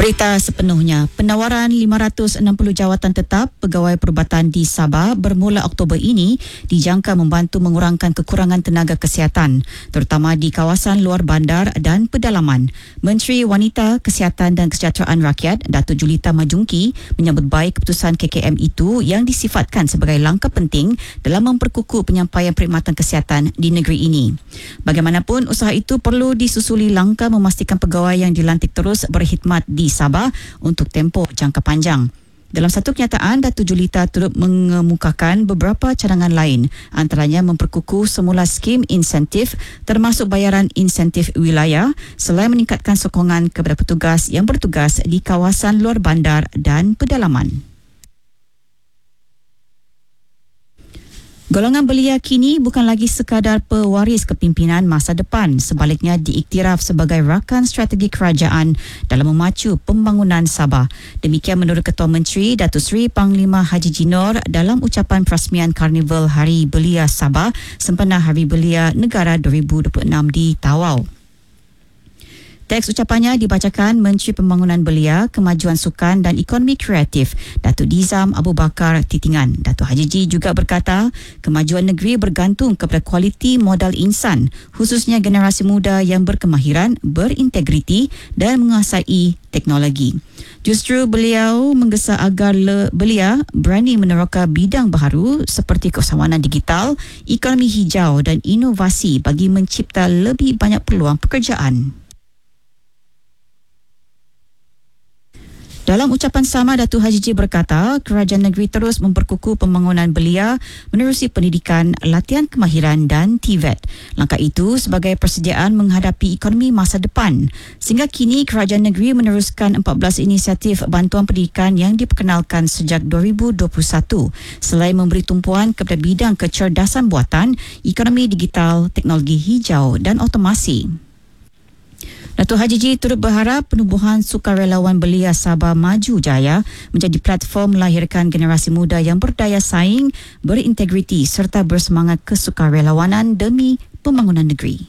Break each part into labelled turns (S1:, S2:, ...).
S1: Berita sepenuhnya, penawaran 560 jawatan tetap pegawai perubatan di Sabah bermula Oktober ini dijangka membantu mengurangkan kekurangan tenaga kesihatan, terutama di kawasan luar bandar dan pedalaman. Menteri Wanita, Kesihatan dan Kesejahteraan Rakyat, Datuk Julita Majungki, menyambut baik keputusan KKM itu yang disifatkan sebagai langkah penting dalam memperkukuh penyampaian perkhidmatan kesihatan di negeri ini. Bagaimanapun, usaha itu perlu disusuli langkah memastikan pegawai yang dilantik terus berkhidmat di Sabah untuk tempoh jangka panjang. Dalam satu kenyataan, Datuk Julita turut mengemukakan beberapa cadangan lain, antaranya memperkukuh semula skim insentif termasuk bayaran insentif wilayah selain meningkatkan sokongan kepada petugas yang bertugas di kawasan luar bandar dan pedalaman. Golongan belia kini bukan lagi sekadar pewaris kepimpinan masa depan, sebaliknya diiktiraf sebagai rakan strategi kerajaan dalam memacu pembangunan Sabah. Demikian menurut Ketua Menteri Datuk Seri Panglima Haji Jinor dalam ucapan perasmian Karnival Hari Belia Sabah sempena Hari Belia Negara 2026 di Tawau. Teks ucapannya dibacakan Menteri Pembangunan Belia, Kemajuan Sukan dan Ekonomi Kreatif, Datuk Dizam Abu Bakar Titingan. Datuk Haji Ji juga berkata, kemajuan negeri bergantung kepada kualiti modal insan, khususnya generasi muda yang berkemahiran, berintegriti dan menguasai teknologi. Justru beliau menggesa agar belia berani meneroka bidang baharu seperti keusahawanan digital, ekonomi hijau dan inovasi bagi mencipta lebih banyak peluang pekerjaan. Dalam ucapan sama, Datuk Haji Ji berkata, kerajaan negeri terus memperkukuh pembangunan belia menerusi pendidikan, latihan kemahiran dan TVET. Langkah itu sebagai persediaan menghadapi ekonomi masa depan. Sehingga kini, kerajaan negeri meneruskan 14 inisiatif bantuan pendidikan yang diperkenalkan sejak 2021. Selain memberi tumpuan kepada bidang kecerdasan buatan, ekonomi digital, teknologi hijau dan otomasi. Datuk Haji Ji turut berharap penubuhan sukarelawan belia Sabah Maju Jaya menjadi platform melahirkan generasi muda yang berdaya saing, berintegriti serta bersemangat kesukarelawanan demi pembangunan negeri.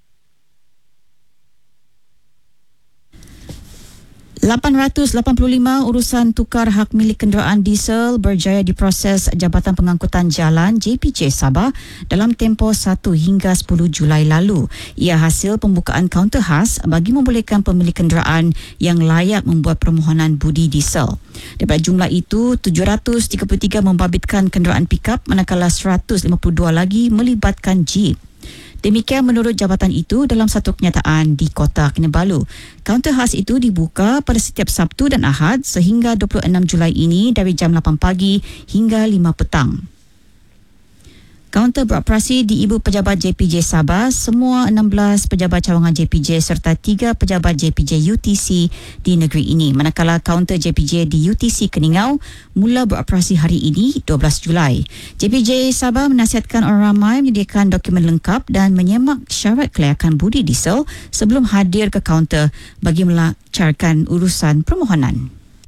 S1: 885 urusan tukar hak milik kenderaan diesel berjaya diproses Jabatan Pengangkutan Jalan JPJ Sabah dalam tempoh 1 hingga 10 Julai lalu. Ia hasil pembukaan kaunter khas bagi membolehkan pemilik kenderaan yang layak membuat permohonan budi diesel. Daripada jumlah itu, 733 membabitkan kenderaan pikap manakala 152 lagi melibatkan jeep. Demikian menurut jabatan itu dalam satu kenyataan di Kota Kinabalu. Kaunter khas itu dibuka pada setiap Sabtu dan Ahad sehingga 26 Julai ini dari jam 8 pagi hingga 5 petang. Kaunter beroperasi di Ibu Pejabat JPJ Sabah, semua 16 pejabat cawangan JPJ serta 3 pejabat JPJ UTC di negeri ini. Manakala kaunter JPJ di UTC Keningau mula beroperasi hari ini 12 Julai. JPJ Sabah menasihatkan orang ramai menyediakan dokumen lengkap dan menyemak syarat kelayakan budi diesel sebelum hadir ke kaunter bagi melancarkan urusan permohonan.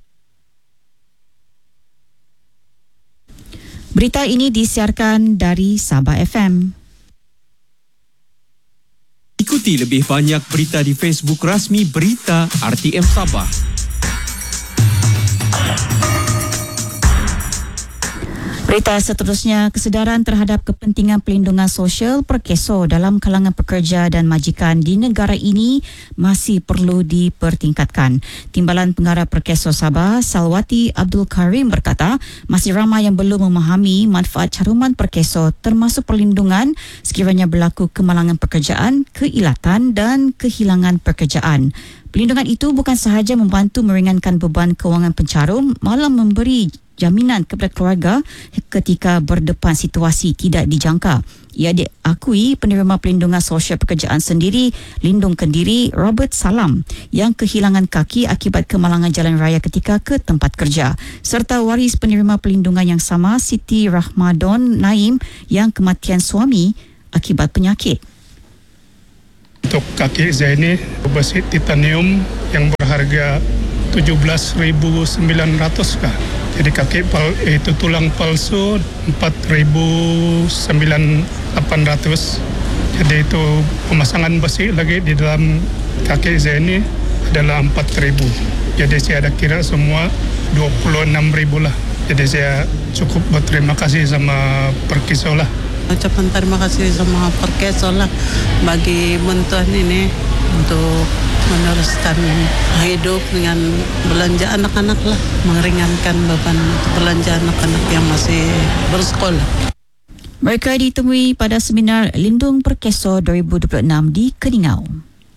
S1: Berita ini disiarkan dari Sabah FM.
S2: Ikuti lebih banyak berita di Facebook rasmi Berita RTM Sabah.
S1: Berita seterusnya, kesedaran terhadap kepentingan pelindungan sosial perkeso dalam kalangan pekerja dan majikan di negara ini masih perlu dipertingkatkan. Timbalan Pengarah Perkeso Sabah, Salwati Abdul Karim berkata, masih ramai yang belum memahami manfaat caruman perkeso termasuk perlindungan sekiranya berlaku kemalangan pekerjaan, keilatan dan kehilangan pekerjaan. Pelindungan itu bukan sahaja membantu meringankan beban kewangan pencarum, malah memberi jaminan kepada keluarga ketika berdepan situasi tidak dijangka. Ia diakui penerima pelindungan sosial pekerjaan sendiri, Lindung Kendiri, Robert Salam, yang kehilangan kaki akibat kemalangan jalan raya ketika ke tempat kerja, serta waris penerima pelindungan yang sama, Siti Rahmadon Naim, yang kematian suami akibat penyakit.
S3: Untuk kaki Zaini, besi titanium yang berharga 17.900 kah? Jadi kaki itu tulang palsu 4.800. Jadi itu pemasangan besi lagi di dalam kaki Zaini adalah 4,000. Jadi saya ada kira semua 26,000 lah. Jadi saya cukup berterima kasih sama Perkeso lah.
S4: Ucapan terima kasih sama Perkeso lah bagi bantuan ini untuk meneruskan hidup dengan belanja anak-anak lah, meringankan beban belanja anak-anak yang masih bersekolah.
S1: Mereka ditemui pada seminar Lindung Perkeso 2026 di Keningau.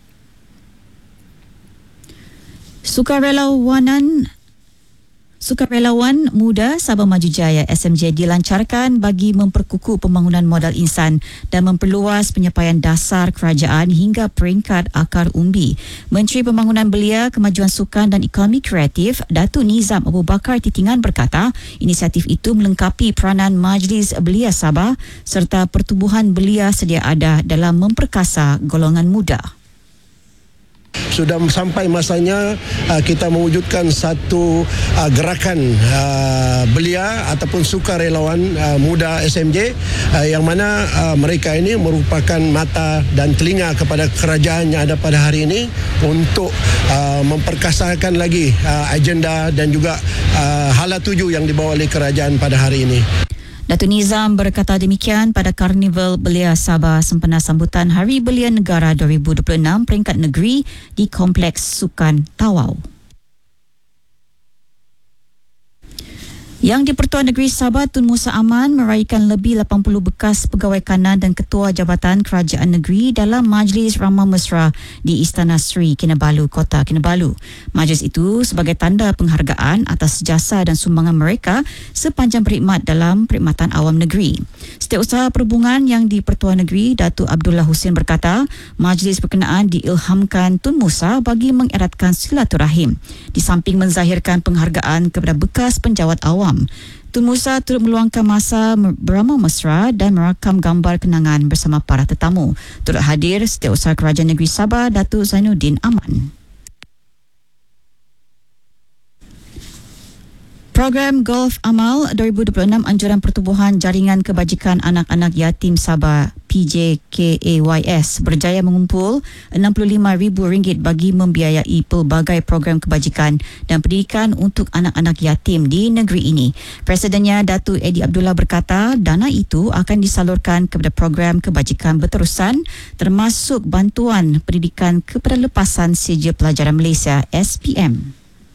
S1: Sukarelawan Muda Sabah Maju Jaya SMJ dilancarkan bagi memperkukuh pembangunan modal insan dan memperluas penyapaian dasar kerajaan hingga peringkat akar umbi. Menteri Pembangunan Belia, Kemajuan Sukan dan Ekonomi Kreatif, Datuk Nizam Abu Bakar Titingan berkata, inisiatif itu melengkapi peranan Majlis Belia Sabah serta pertubuhan belia sedia ada dalam memperkasa golongan muda.
S5: Sudah sampai masanya kita mewujudkan satu gerakan belia ataupun sukarelawan muda SMJ yang mana mereka ini merupakan mata dan telinga kepada kerajaan yang ada pada hari ini untuk memperkasakan lagi agenda dan juga hala tuju yang dibawa oleh kerajaan pada hari ini.
S1: Datuk Nizam berkata demikian pada Karnival Belia Sabah sempena sambutan Hari Belia Negara 2026 peringkat negeri di Kompleks Sukan Tawau. Yang di-Pertuan Negeri Sabah Tun Musa Aman meraihkan lebih 80 bekas pegawai kanan dan ketua Jabatan Kerajaan Negeri dalam Majlis Ramah Mesra di Istana Sri Kinabalu, Kota Kinabalu. Majlis itu sebagai tanda penghargaan atas jasa dan sumbangan mereka sepanjang berkhidmat dalam perkhidmatan awam negeri. Setiausaha Perhubungan yang di-Pertuan Negeri Datuk Abdullah Husin berkata, majlis berkenaan diilhamkan Tun Musa bagi mengeratkan silaturahim di samping menzahirkan penghargaan kepada bekas penjawat awam. Tun Musa turut meluangkan masa beramah mesra dan merakam gambar kenangan bersama para tetamu. Turut hadir Setiausaha Kerajaan Negeri Sabah Datuk Zainuddin Aman. Program Golf Amal 2026 Anjuran Pertubuhan Jaringan Kebajikan Anak-Anak Yatim Sabah PJKAYS berjaya mengumpul RM65,000 bagi membiayai pelbagai program kebajikan dan pendidikan untuk anak-anak yatim di negeri ini. Presidennya Datuk Eddie Abdullah berkata dana itu akan disalurkan kepada program kebajikan berterusan termasuk bantuan pendidikan kepada lepasan Sijil Pelajaran Malaysia SPM.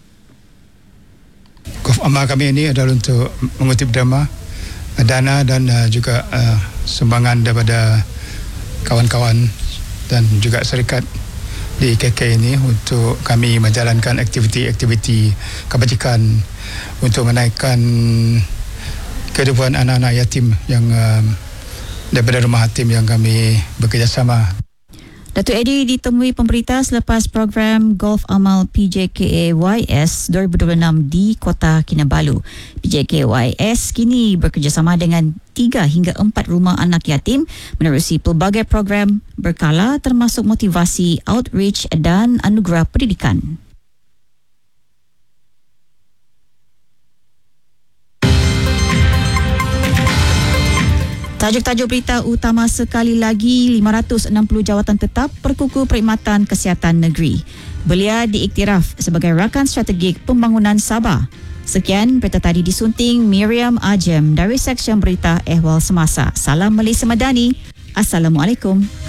S3: Golf amal kami ini adalah untuk mengutip dana dan juga sumbangan daripada kawan-kawan dan juga syarikat di KK ini untuk kami menjalankan aktiviti-aktiviti kebajikan untuk menaikkan kehidupan anak-anak yatim yang daripada rumah yatim yang kami bekerjasama.
S1: Datuk Eddie ditemui pemberita selepas program Golf Amal PJKAYS 2026 di Kota Kinabalu. PJKAYS kini bekerjasama dengan 3 hingga 4 rumah anak yatim menerusi pelbagai program berkala termasuk motivasi, outreach dan anugerah pendidikan. Tajuk-tajuk berita utama sekali lagi, 560 jawatan tetap perkukuh perkhidmatan kesihatan negeri. Belia diiktiraf sebagai rakan strategik pembangunan Sabah. Sekian berita tadi disunting Miriam Ajem dari Seksyen Berita Ehwal Semasa. Salam Malaysia Madani. Assalamualaikum.